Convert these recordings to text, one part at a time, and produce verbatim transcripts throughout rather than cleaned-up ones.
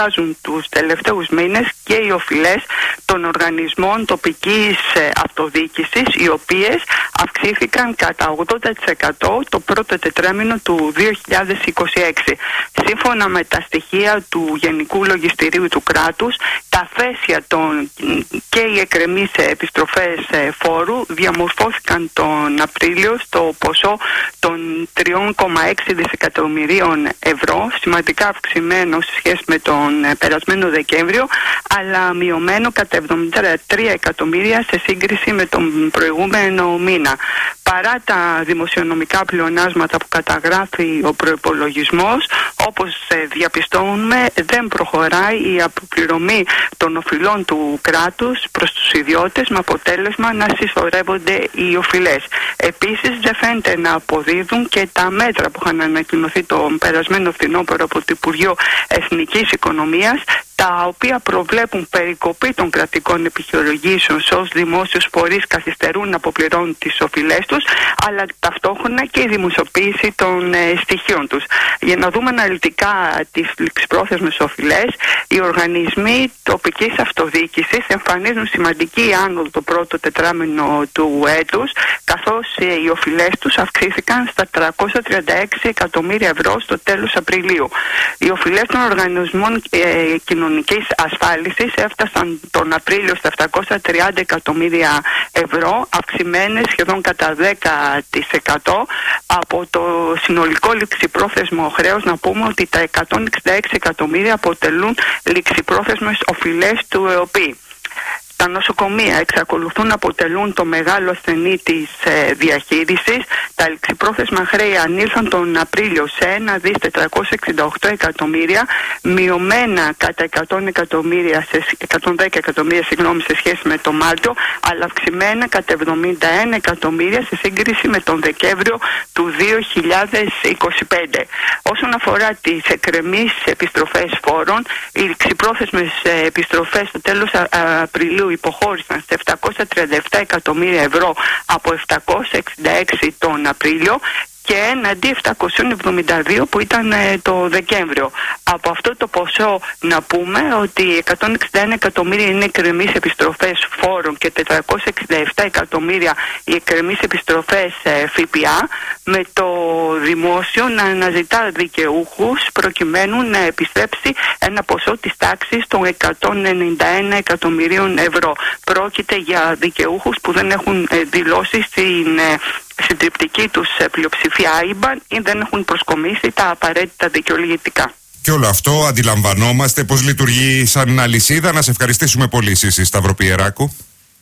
τους τελευταίους μήνες και οι οφειλές των οργανισμών τοπικής αυτοδιοίκησης, οι οποίες αυξήθηκαν κατά ογδόντα τοις εκατό το πρώτο τετράμινο του δύο χιλιάδες είκοσι έξι. Σύμφωνα με τα στοιχεία του Γενικού Λογιστηρίου του κράτους, τα φέσια των και οι εκκρεμείς επιστροφές φόρου διαμορφώθηκαν τον Απρίλιο στο ποσό των τρία κόμμα έξι δισεκατομμυρίων ευρώ, σημαντικά αυξημένο σε σχέση με τον περασμένο Δεκέμβριο, αλλά μειωμένο κατά εβδομήντα τρία εκατομμύρια σε σύγκριση με τον προηγούμενο μήνα. Παρά τα δημοσιονομικά πλεονάσματα που καταγράφει ο προϋπολογισμός, όπως διαπιστώνουμε, δεν προχωράει η αποπληρωμή των οφειλών του κράτους προς τους ιδιώτες, με αποτέλεσμα να συσσωρεύονται οι οφειλές. Επίσης, δεν φαίνεται να αποδίδουν και τα μέτρα που είχαν ανακοινωθεί τον περασμένο φθινόπωρο από το Υπουργείο Εθνικής Οικονομίας, τα οποία προβλέπουν περικοπή των κρατικών επιχορηγήσεων σε όσους δημόσιους φορείς καθυστερούν να αποπληρώνουν τις οφειλές τους, αλλά ταυτόχρονα και η δημοσιοποίηση των ε, στοιχείων τους. Για να δούμε αναλυτικά τις ληξιπρόθεσμες οφειλές, οι οργανισμοί τοπικής αυτοδιοίκησης εμφανίζουν σημαντική άνοδο το πρώτο τετράμινο του έτους, καθώς ε, οι οφειλές τους αυξήθηκαν στα τριακόσια τριάντα έξι εκατομμύρια ευρώ στο τέλος Απριλίου. Οι οφειλές των οργανισμών ε, κοινωνικής ασφάλισης έφτασαν τον Απρίλιο στα επτακόσια τριάντα εκατομμύρια ευρώ, αυξημένες σχεδόν κατά δέκα τοις εκατό από το συνολικό ληξιπρόθεσμο χρέος. Να πούμε ότι τα εκατόν εξήντα έξι εκατομμύρια αποτελούν ληξιπρόθεσμες οφειλές του ΕΟΠΗ. Τα νοσοκομεία εξακολουθούν να αποτελούν το μεγάλο ασθενή της ε, διαχείρισης. Τα ληξιπρόθεσμα χρέη ανήλθαν τον Απρίλιο σε ένα δις τετρακόσια εξήντα οκτώ εκατομμύρια, μειωμένα κατά εκατόν εκατομμύρια σε, εκατόν δέκα εκατομμύρια συγγνώμη, σε σχέση με τον Μάρτιο, αλλά αυξημένα κατά εβδομήντα ένα εκατομμύρια σε σύγκριση με τον Δεκέμβριο του δύο χιλιάδες είκοσι πέντε. Όσον αφορά τις εκκρεμείς επιστροφές φόρων, οι ληξιπρόθεσμες επιστροφές στο τέλος Απριλίου υποχώρησαν σε επτακόσια τριάντα επτά εκατομμύρια ευρώ από επτακόσια εξήντα έξι τον Απρίλιο και έναντι επτακόσια εβδομήντα δύο που ήταν ε, το Δεκέμβριο. Από αυτό το ποσό να πούμε ότι εκατόν εξήντα ένα εκατομμύρια είναι εκκρεμείς επιστροφές φόρων και τετρακόσια εξήντα επτά εκατομμύρια οι εκκρεμείς επιστροφές ε, ΦΠΑ, με το δημόσιο να αναζητά δικαιούχους προκειμένου να επιστρέψει ένα ποσό της τάξης των εκατόν ενενήντα ένα εκατομμυρίων ευρώ. Πρόκειται για δικαιούχους που δεν έχουν ε, δηλώσει στην ε, συντριπτική τους πλειοψηφία άιμπαν ή δεν έχουν προσκομίσει τα απαραίτητα δικαιολογητικά. Και όλο αυτό αντιλαμβανόμαστε πως λειτουργεί σαν αλυσίδα. Να σε ευχαριστήσουμε πολύ, Σύση Σταυροπιεράκου.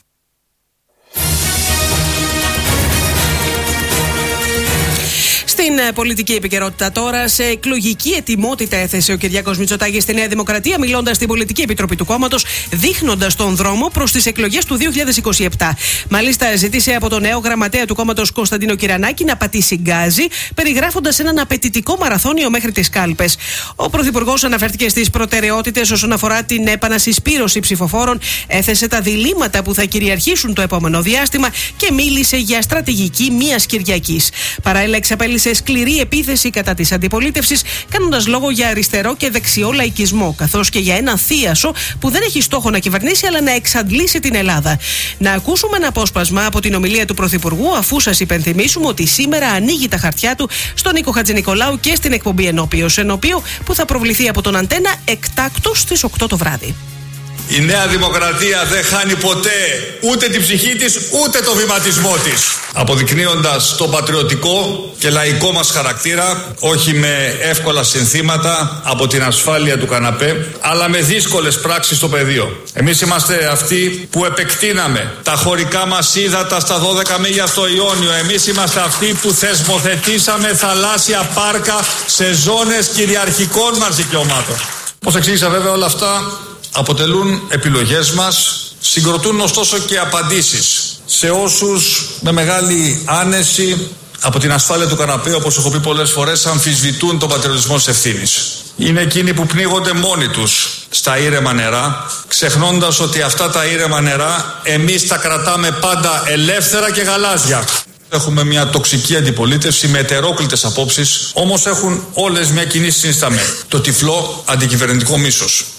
Στην πολιτική επικαιρότητα τώρα, σε εκλογική ετοιμότητα έθεσε ο Κυριάκος Μητσοτάκης στη Νέα Δημοκρατία, μιλώντας στην Πολιτική Επιτροπή του κόμματος, δείχνοντας τον δρόμο προς τις εκλογές του δύο χιλιάδες είκοσι επτά. Μάλιστα, ζήτησε από τον νέο γραμματέα του κόμματος Κωνσταντίνο Κυρανάκη να πατήσει γκάζι, περιγράφοντας έναν απαιτητικό μαραθώνιο μέχρι τις κάλπες. Ο Πρωθυπουργός αναφέρθηκε στις προτεραιότητες όσον αφορά την επανασυσπήρωση ψηφοφόρων, έθεσε τα διλήμματα που θα κυριαρχήσουν το επόμενο διάστημα και μίλησε για στρατηγική μίας Κυριακής. Παράλληλα, εξαπέλυσε σκληρή επίθεση κατά της αντιπολίτευσης, κάνοντας λόγο για αριστερό και δεξιό λαϊκισμό, καθώς και για έναν θίασο που δεν έχει στόχο να κυβερνήσει αλλά να εξαντλήσει την Ελλάδα. Να ακούσουμε ένα απόσπασμα από την ομιλία του Πρωθυπουργού, αφού σας υπενθυμίσουμε ότι σήμερα ανοίγει τα χαρτιά του στον Νίκο Χατζηνικολάου και στην εκπομπή Ενώπιος, ενώπιο που θα προβληθεί από τον Αντένα εκτάκτως στις οκτώ το βράδυ. Η Νέα Δημοκρατία δεν χάνει ποτέ ούτε την ψυχή της, ούτε το βηματισμό της, αποδεικνύοντας το πατριωτικό και λαϊκό μας χαρακτήρα, όχι με εύκολα συνθήματα από την ασφάλεια του καναπέ, αλλά με δύσκολες πράξεις στο πεδίο. Εμείς είμαστε αυτοί που επεκτείναμε τα χωρικά μας ύδατα στα δώδεκα μίλια στο Ιόνιο. Εμείς είμαστε αυτοί που θεσμοθετήσαμε θαλάσσια πάρκα σε ζώνες κυριαρχικών μας δικαιωμάτων. Όπως εξήγησα, βέβαια, όλα αυτά αποτελούν επιλογές μας, συγκροτούν ωστόσο και απαντήσεις σε όσους με μεγάλη άνεση από την ασφάλεια του καναπέ, όπως έχω πει πολλές φορές, αμφισβητούν τον πατριωτισμό της ευθύνης. Είναι εκείνοι που πνίγονται μόνοι τους στα ήρεμα νερά, ξεχνώντας ότι αυτά τα ήρεμα νερά εμείς τα κρατάμε πάντα ελεύθερα και γαλάζια. Έχουμε μια τοξική αντιπολίτευση με ετερόκλητες απόψεις, όμως έχουν όλες μια κοινή συνισταμένη: το τυφλό αντικυβερνητικό μίσος.